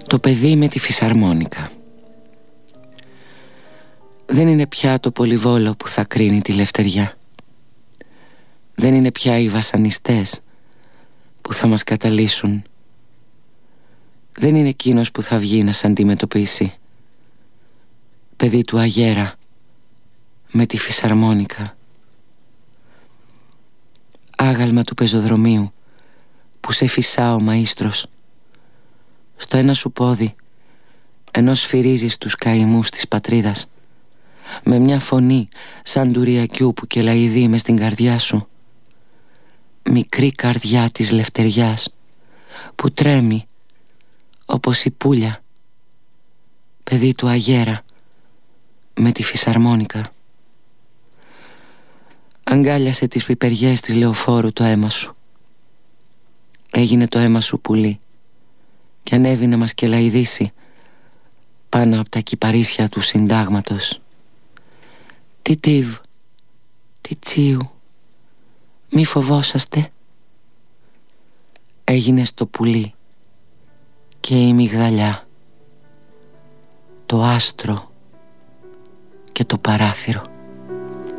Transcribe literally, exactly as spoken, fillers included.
Το παιδί με τη φυσαρμόνικα. Δεν είναι πια το πολυβόλο που θα κρίνει τη λευτεριά. Δεν είναι πια οι βασανιστές που θα μας καταλύσουν. Δεν είναι εκείνος που θα βγει να σ' αντιμετωπίσει. Παιδί του αγέρα με τη φυσαρμόνικα. Άγαλμα του πεζοδρομίου που σε φυσά ο μαΐστρος. Στο ένα σου πόδι, ενώ σφυρίζεις τους καημούς της πατρίδας, με μια φωνή σαν του ριακιού που κελαηδεί μες στην καρδιά σου. Μικρή καρδιά της λευτεριάς που τρέμει όπως η πουλια. Παιδί του αγέρα με τη φυσαρμόνικα. Αγκάλιασε τις πιπεριές της λεωφόρου το αίμα σου. Έγινε το αίμα σου πουλί και ανέβη να μας κελαηδήσει πάνω από τα κυπαρίσια του συντάγματος. Τι τιβ, τι τσίου, μη φοβόσαστε. Έγινες το πουλί και η μυγδαλιά, το άστρο και το παράθυρο.